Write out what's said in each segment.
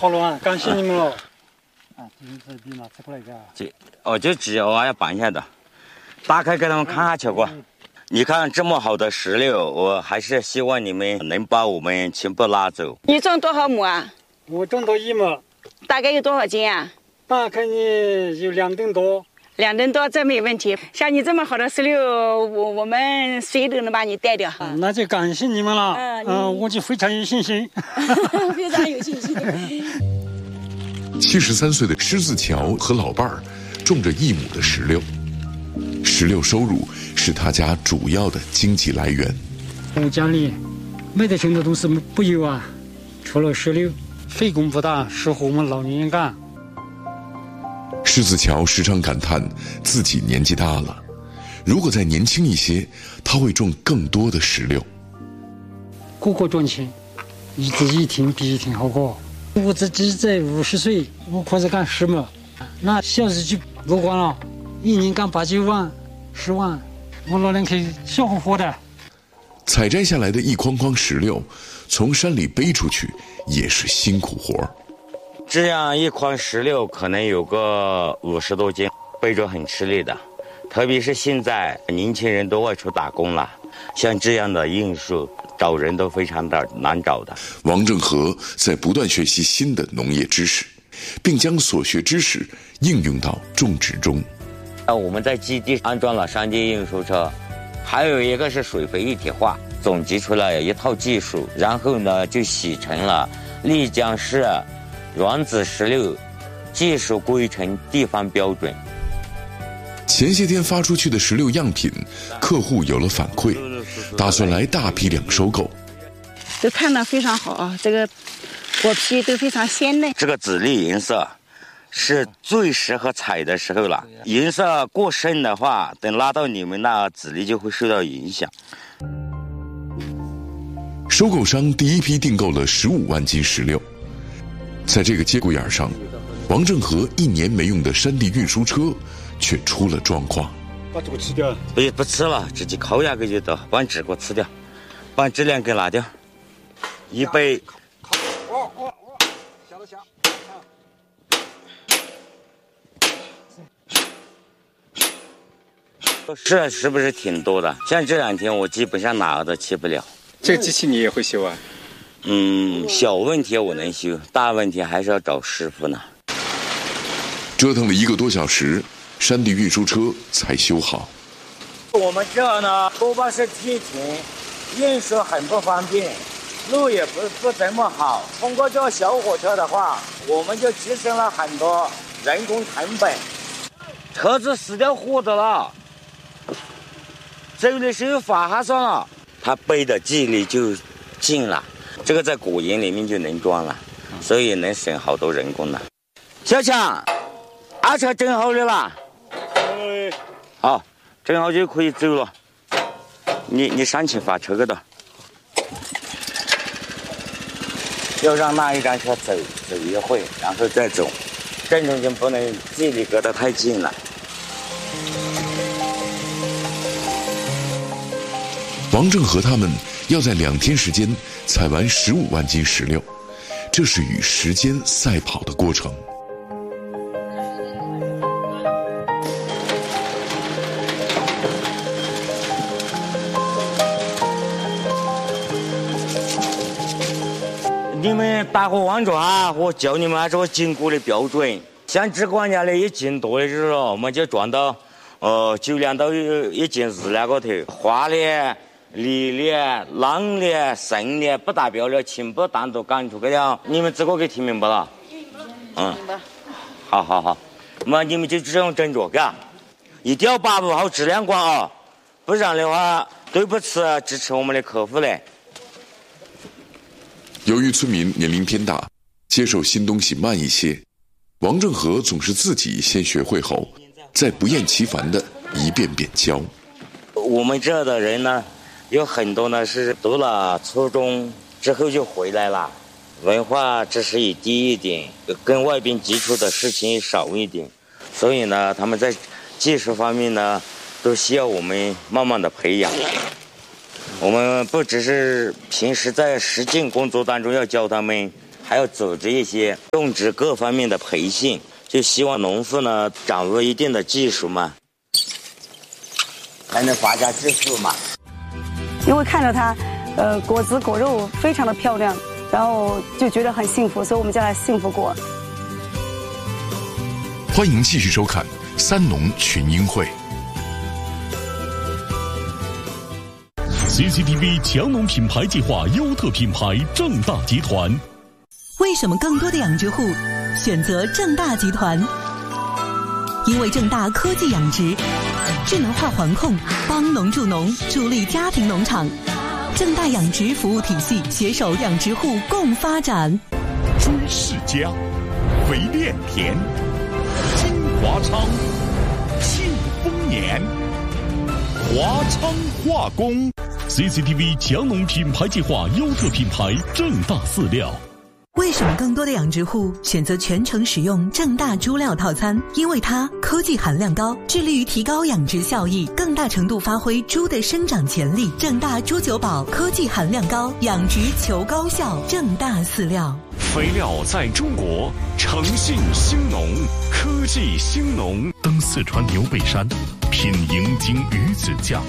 好了啊，感谢你们了。 啊，这是笔拿出来个。 就只有要办一下的，打开给他们看下去过。你看这么好的石榴，我还是希望你们能把我们全部拿走。 你种多少亩啊？ 我种到1亩， 大概有多少斤啊？ 大概你有2吨多。 2吨多，这没问题。像你这么好的石榴，我们谁都能把你带掉。 那就感谢你们了。我就非常有信心。 非常有信心。 73岁的施自乔和老伴儿种着1亩的石榴，石榴收入是他家主要的经济来源。 我家里没得什么东西不有啊，除了石榴，费工不大，适合我们老年人干。 施自乔时常感叹自己年纪大了，如果再年轻一些，他会种更多的石榴。 个个赚钱，你自己一听比一听好过。我自己在50岁，我开始干10亩，那小时就不管了，一年干8、9万、10万，我老人可以笑呵呵的。 采摘下来的一筐筐石榴，从山里背出去也是辛苦活儿。 这样一筐石榴可能有个50多斤，背着很吃力的。特别是现在年轻人都外出打工了，像这样的运输找人都非常的难找的。 王正和在不断学习新的农业知识，并将所学知识应用到种植中。 我们在基地安装了3节运输车，还有一个是水肥一体化，总结出来一套技术，然后呢就洗成了丽江市软籽石榴技术规程地方标准。 前些天发出去的石榴样品，客户有了反馈，打算来大批量收购。 都看得非常好啊，这个果皮都非常鲜嫩。 这个籽粒颜色是最适合采的时候了，颜色过深的话，等拉到你们那籽粒就会受到影响。 收购商第一批订购了15万斤石榴，在这个节骨眼上，王正和1年没用的山地运输车却出了状况。 把这个吃掉？ 不吃了，直接烤下去就得，把纸给我吃掉，把质量给拿掉。1杯。 下了下。 是不是挺多的？像这2天我基本上哪个都去不了。 这个机器你也会修啊？ 小问题我能修，大问题还是要找师傅呢。 折腾了1个多小时，山地运输车才修好。 我们这呢，多半是梯田，运输很不方便，路也不怎么好。通过这小火车的话，我们就节省了很多人工成本。车子死掉活的了，走的时候发哈算了，它背的距离就近了，这个在果园里面就能装了，所以能省好多人工了。小强，阿车整好了啦？好，整好就可以走了。你上去发车给他，要让那一辆车走一会，然后再走，正中间不能距离隔得太近了。 王正和他们要在2天时间采完15万斤石榴，这是与时间赛跑的过程。 你们大伙望着啊，我教你们按照经过的标准，像这管家的1斤多的时候，我们就装到9两到1斤2两个头，花的、梨的、浪的、生的不达标了，全部单独赶出去了。你们这个给听明白了？明白。好，那你们就这样整着，嘎，一定要把握好质量关啊，不然的话对不起支持我们的客户嘞。 由于村民年龄偏大，接受新东西慢一些，王正和总是自己先学会后，再不厌其烦的一遍遍教。 我们这的人呢，有很多呢是读了初中之后就回来了，文化知识也低一点，跟外边接触的事情也少一点，所以呢，他们在技术方面呢，都需要我们慢慢的培养。我们不只是平时在实践工作当中要教他们， 还要组织一些种植各方面的培训，就希望农户呢掌握一定的技术嘛，才能发家致富嘛。 因为看着它，果子果肉非常的漂亮，然后就觉得很幸福，所以我们叫它幸福果。 欢迎继续收看三农群英会。 CCTV 强农品牌计划优特品牌正大集团。 为什么更多的养殖户选择正大集团？因为正大科技养殖，智能化环控，帮农助农，助力家庭农场。正大养殖服务体系携手养殖户共发展。 朱世家，肥炼田，金华昌，庆丰年，华昌化工。CCTV 强农品牌计划优特品牌正大饲料。 为什么更多的养殖户选择全程使用正大猪料套餐？因为它科技含量高，致力于提高养殖效益，更大程度发挥猪的生长潜力。正大猪九宝科技含量高，养殖求高效。正大饲料， 肥料在中国，诚信兴农，科技兴农。登四川牛背山，品迎京鱼子酱。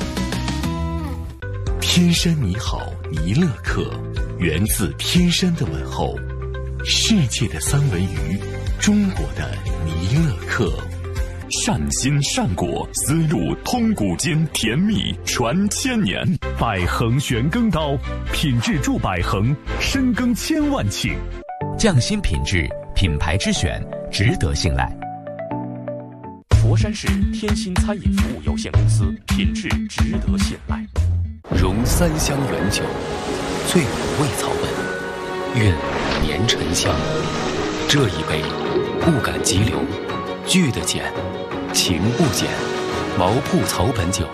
天山你好，尼勒克，源自天山的问候，世界的三文鱼，中国的尼勒克。 善心善果，丝路通古今，甜蜜传千年。百恒玄耕刀，品质助百恒，深耕千万顷。 匠心品质，品牌之选，值得信赖。 佛山市天心餐饮服务有限公司，品质值得信赖。 融三香原酒，最美味草本，韵绵沉香。这一杯，不敢急流，聚得减，情不减。毛铺草本酒。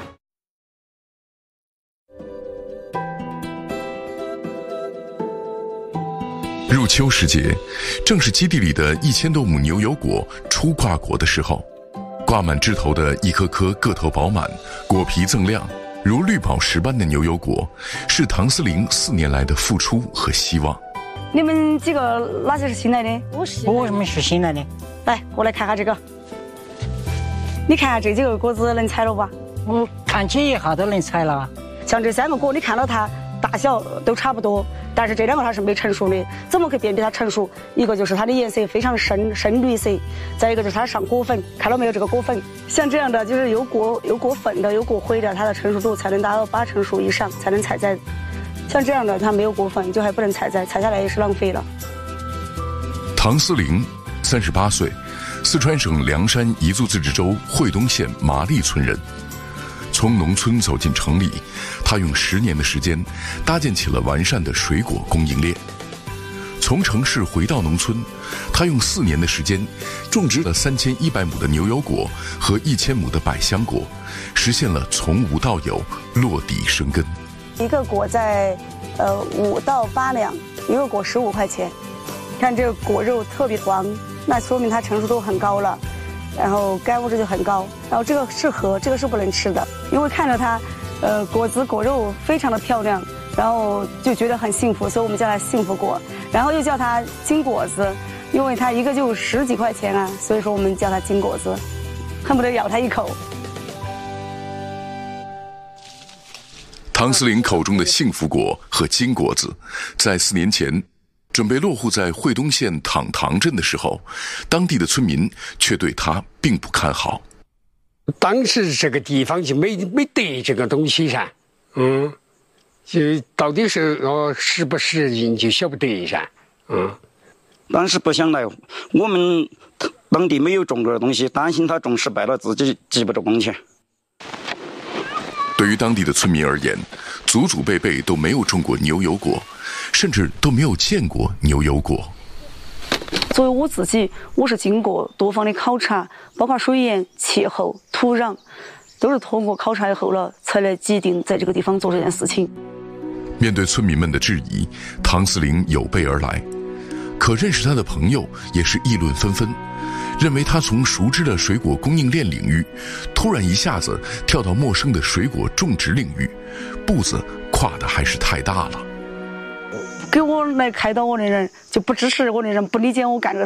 入秋时节，正是基地里的1000多亩牛油果初挂果的时候。挂满枝头的一颗颗个头饱满、果皮锃亮，如绿宝石般的牛油果，是唐思玲4年来的付出和希望。 你们几个哪些是新来的？ 我们是新来的。 来，我来看下这个。你看下这几个果子能采了吧？ 我看起一下都能采了。 像这3个果，你看到它大小都差不多，但是这2个它是没成熟的。怎么可以辨别它成熟？一个就是它的颜色非常深绿色，再一个就是它上果粉，看到没有？这个果粉像这样的，就是有果粉的、有果灰的，它的成熟度才能达到8成熟以上才能采摘。像这样的它没有果粉，就还不能采摘，采下来也是浪费了。 唐思玲，38岁，四川省凉山彝族自治州会东县麻栗村人。从农村走进城里，他用10年的时间搭建起了完善的水果供应链。从城市回到农村，他用4年的时间种植了3100亩的牛油果和1000亩的百香果，实现了从无到有，落地生根。 一个果在5到8两，一个果15块钱。看这个果肉特别黄，那说明它成熟度很高了，然后钙物质就很高。然后这个适合，这个是不能吃的，因为看着它，果子果肉非常的漂亮，然后就觉得很幸福，所以我们叫它幸福果。然后又叫它金果子，因为它一个就10几块钱啊，所以说我们叫它金果子，恨不得咬它一口。 唐思玲口中的幸福果和金果子，在4年前准备落户在会东县淌塘镇的时候，当地的村民却对他并不看好。 当时这个地方就没得这个东西噻，就到底是适不适应就晓不得噻， 当时不想来，我们当地没有种这个东西，担心他种失败了，自己积不着工钱。 对于当地的村民而言，祖祖辈辈都没有种过牛油果，甚至都没有见过牛油果。 作为我自己，我是经过多方的考察，包括水源、气候、土壤，都是通过考察以后了，才来决定在这个地方做这件事情。 面对村民们的质疑，唐思玲有备而来。可认识他的朋友也是议论纷纷，认为他从熟知的水果供应链领域，突然一下子跳到陌生的水果种植领域，步子跨得还是太大了。 给我来开导我的人，就不支持我的人，不理解我干这个